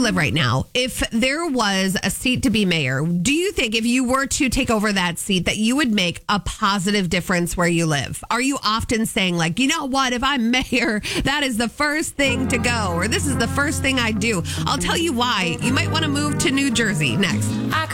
live right now, if there was a seat to be mayor, do you think if you were to take over that seat that you would make a positive difference where you live? Are you often saying like, you know what, if I'm mayor, that is the first thing to go, or this is the first thing I do? I'll tell you why. You might want to move to New Jersey next.